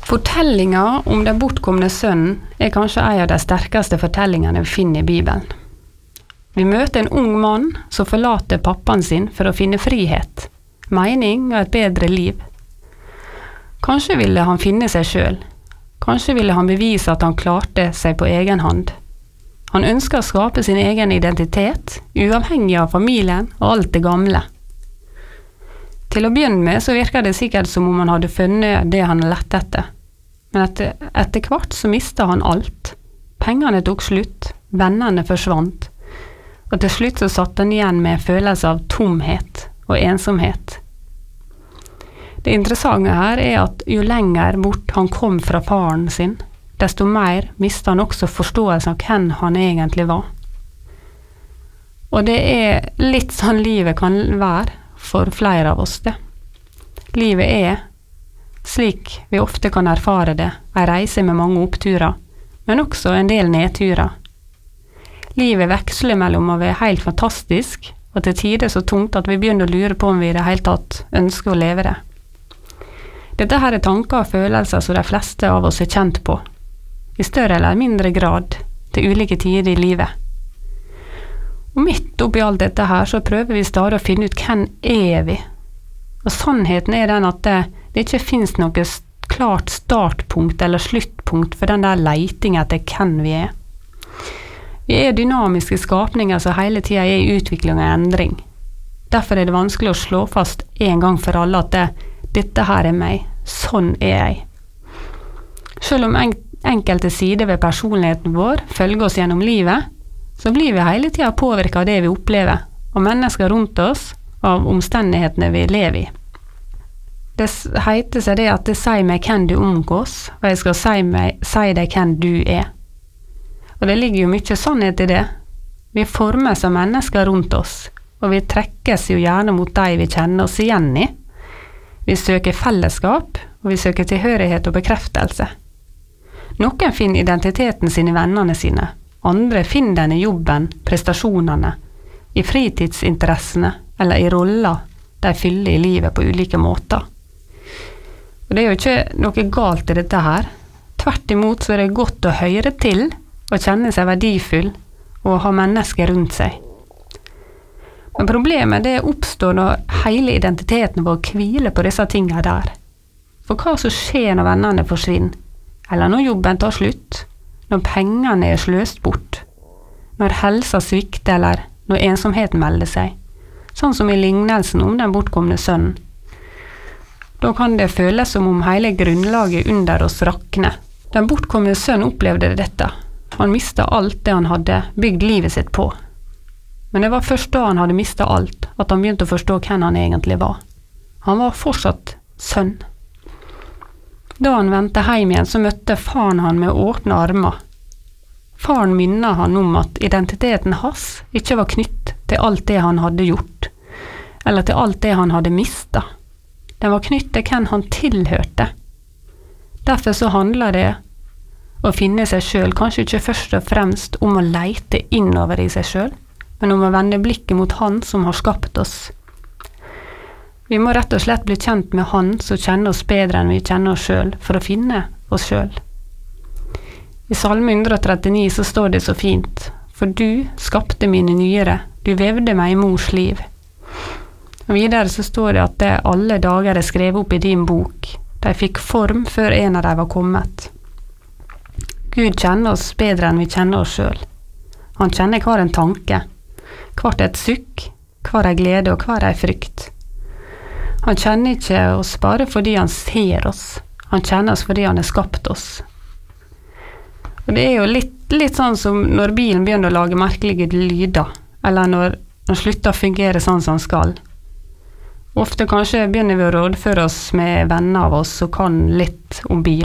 Fortellinga om den bortkomne sønnen kanskje en av de sterkeste fortellingene vi finner i Bibelen. Vi møter en ung mann som forlater pappaen sin for å finne frihet, mening og et bedre liv. Kanskje ville han finne seg selv. Kanskje ville han bevise at han klarte seg på egen hånd. Han ønsker å skape sin egen identitet, uavhengig av familien og alt det gamle. Til å begynne med så virker det sikkert som om han hadde funnet det han lette etter. Men etter hvert så mistet han alt. Pengene tok slutt, vennene forsvant, og til slutt så satt han igjen med en følelse av tomhet og ensomhet. Det interessante her at jo lenger bort han kom fra faren sin, desto mer mistet han også forståelsen av hvem han egentlig var. Og det litt sånn livet kan være for flere av oss det. Livet slik vi ofte kan erfare det, en reise med mange oppturer, men også en del nedturer. Livet veksler mellom å være helt fantastisk, og til tider så tungt at vi begynner å lure på om vi i det hele tatt ønsker å leve det. Dette her tanker og følelser som de fleste av oss kjent på, i større eller mindre grad, til ulike tider i livet. Og midt oppi alt dette her så prøver vi stadig å finne ut hvem vi. Og sannheten den at det ikke finnes noe klart startpunkt eller sluttpunkt for den der leitingen etter hvem vi Vi dynamiske skapninger som hele tiden i utvikling og endring. Derfor det vanskelig å slå fast en gang for alle at dette her meg, sånn jeg. Selv om enkelte sider ved personligheten vår følger oss gjennom livet, så blir vi hele tiden påvirket av det vi opplever, og mennesker rundt oss, av omstendighetene vi lever i. Det heter seg det at det sier meg hvem du omgås, og jeg skal si deg hvem du Og det ligger jo mye sannhet i det. Vi formes av mennesker rundt oss, og vi trekkes jo gjerne mot de vi kjenner oss igjen i. Vi søker fellesskap, og vi søker tilhørighet og bekreftelse. Noen finner identiteten sin i vennene sine, andre finner den i jobben, prestasjonene, i fritidsinteressene eller i roller de fyller i livet på ulike måter. Og det jo ikke noe galt i dette her. Tvert imot så det godt å høre til og kjenne seg verdifull og ha mennesker rundt seg. Men problemet det oppstår når hele identiteten vår hviler på disse tingene der. For hva som skjer når vennene forsvinner, eller når jobben tar slutt, når pengene sløst bort, når helsa svikter eller når ensomheten melder seg, sånn som i lignelsen om den bortkomne sønnen. Da kan det føles som om hele grunnlaget under oss rakner. Den bortkomne sønnen opplevde dette. Han mistet alt det han hadde bygd livet sitt på. Men det var først da han hadde mistet alt, at han begynte å forstå hvem han egentlig var. Han var fortsatt sønn. Da han vendte hjem igjen, så møtte faren han med åpne armer. Faren minnet han om at identiteten hans ikke var knytt til alt det han hadde gjort, eller til alt det han hadde mistet. Den var knytt til hvem han tilhørte. Derfor så handler det å finne seg selv, kanskje ikke først og fremst om å leite innover i seg selv, men om å vende blikket mot han som har skapt oss. Vi må rett og slett bli kjent med han som kjenner oss bedre enn vi kjenner oss selv, for å finne oss selv. I Salme 139 så står det så fint: For du skapte mine nyre, du vevde meg i mors liv. Og videre så står det at alle dager skrevet opp i din bok. De fikk form før en av dem var kommet. Gud kjenner oss bedre enn vi kjenner oss selv. Han kjenner hver en tanke, hvert et sukk, hver en glede og hver en frykt. Han kjenner ikke oss bare fordi han ser oss. Han kjenner oss fordi han har skapt oss. Og det jo litt sånn som når bilen begynner å lage merkelige lyder, eller når den slutter å fungere sånn som den skal. Ofte kanskje begynner vi å rådføre oss med venner av oss som kan litt om bil.